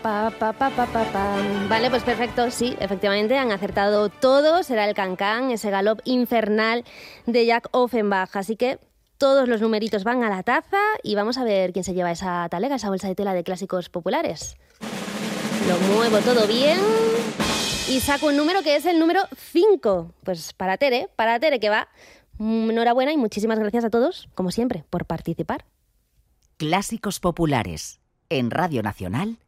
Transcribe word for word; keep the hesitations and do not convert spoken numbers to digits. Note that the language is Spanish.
Pa, pa, pa, pa, pa, pa. Vale, pues perfecto, sí, efectivamente han acertado todos. Será el Can-Can, ese galop infernal de Jack Offenbach. Así que todos los numeritos van a la taza y vamos a ver quién se lleva esa talega, esa bolsa de tela de clásicos populares. Lo muevo todo bien y saco un número que es el número cinco. Pues para Tere, para Tere que va. Enhorabuena y muchísimas gracias a todos, como siempre, por participar. Clásicos populares en Radio Nacional